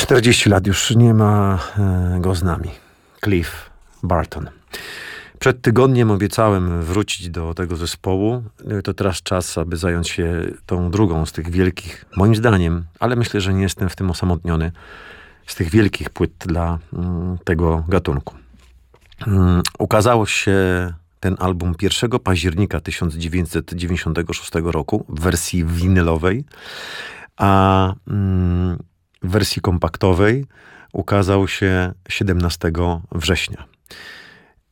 40 lat już nie ma go z nami. Cliff Barton. Przed tygodniem obiecałem wrócić do tego zespołu. To teraz czas, aby zająć się tą drugą z tych wielkich, moim zdaniem, ale myślę, że nie jestem w tym osamotniony, z tych wielkich płyt dla tego gatunku. Ukazało się ten album 1 października 1996 roku w wersji winylowej, a w wersji kompaktowej ukazał się 17 września.